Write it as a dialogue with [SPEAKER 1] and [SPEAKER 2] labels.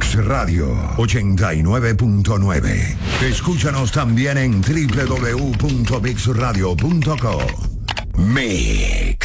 [SPEAKER 1] Mix Radio 89.9. Escúchanos también en www.mixradio.co. Mix.